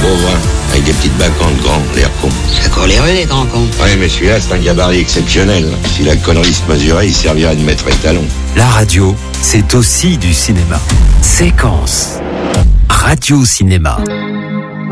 beau brun, avec des petites bacantes grandes, l'air con. Ça court les rues, les grands cons. Ouais, mais celui-là, c'est un gabarit exceptionnel. Si la connerie se mesurait, il servirait de maître étalon. La radio, c'est aussi du cinéma. Séquence. Radio Cinéma.